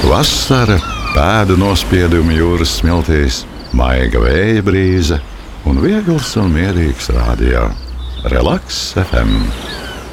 Vasara, pēdu nospiedumi jūras smiltīs, maiga vēja brīze un viegls un mierīgs rādio. Relaks FM.